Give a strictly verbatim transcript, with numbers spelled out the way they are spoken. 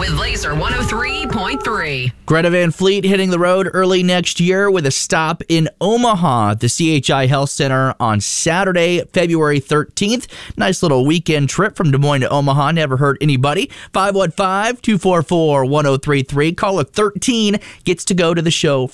with Laser one oh three point three. Greta Van Fleet hitting the road early next year with a stop in Omaha at the C H I Health Center on Saturday, February thirteenth. Nice little weekend trip from Des Moines to Omaha. Never hurt anybody. five one five, two four four, one oh three three. Caller thirteen gets to go to the show